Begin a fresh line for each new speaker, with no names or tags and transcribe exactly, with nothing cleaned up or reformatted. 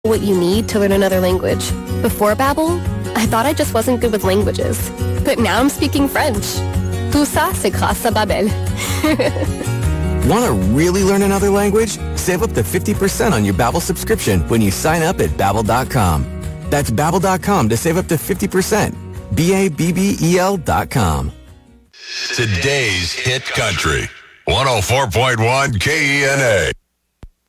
what you need to learn another language. Before Babbel, I thought I just wasn't good with languages. But now I'm speaking French. Tout ça, c'est grâce à Babbel.
Want to really learn another language? Save up to fifty percent on your Babbel subscription when you sign up at Babbel dot com. That's Babbel dot com to save up to fifty percent. B A B B E L dot com.
Today's hit country. one oh four point one K E N A.